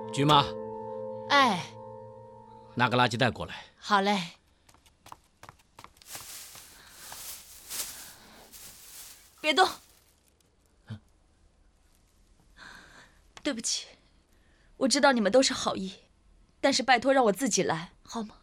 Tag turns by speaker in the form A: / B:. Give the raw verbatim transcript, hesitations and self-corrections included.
A: 菊妈，
B: 哎，
A: 拿个垃圾袋过来。
B: 好嘞。别动。对不起，我知道你们都是好意，但是拜托让我自己来好吗？